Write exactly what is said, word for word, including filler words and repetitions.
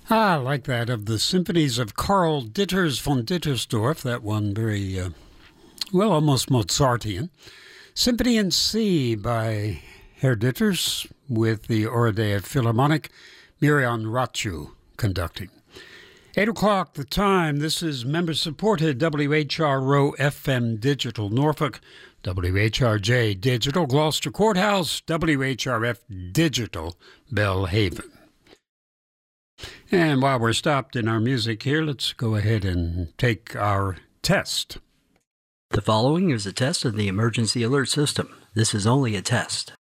Ah, I like that, of the symphonies of Karl Ditters von Dittersdorf, that one very, uh, well, almost Mozartian. Symphony in C by Herr Ditters with the Oradea Philharmonic, Miriam Rachu conducting. eight o'clock the time. This is member-supported W H R O F M Digital Norfolk, W H R J Digital Gloucester Courthouse, W H R F Digital Belhaven. And while we're stopped in our music here, let's go ahead and take our test. The following is a test of the emergency alert system. This is only a test.